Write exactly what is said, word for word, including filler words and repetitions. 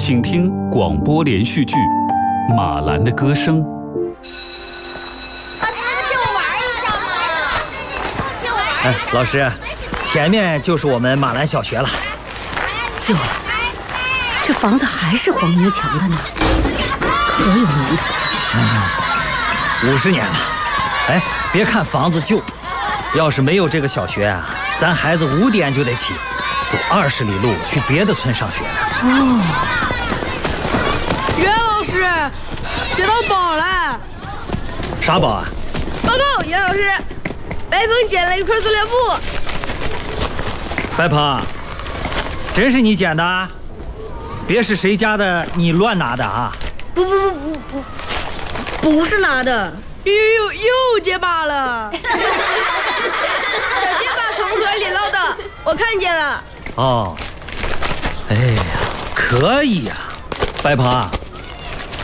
请听广播连续剧《马兰的歌声》。 哎，老师，前面就是我们马兰小学了。 哟，这房子还是黄泥墙的呢，可有年头了。 五十年了。哎，别看房子旧，要是没有这个小学啊，咱孩子五点就得起，走二十里路去别的村上学呢。 哦， 袁老师，接到宝了。 啥宝啊？ 报告，袁老师，白鹏捡了一块塑料布。 白鹏，真是你捡的？别是谁家的你乱拿的啊？ 不不不不不，不是拿的，又又又结巴了。小结巴从河里捞的，我看见了。 哦，哎呀，可以呀、啊，白鹏，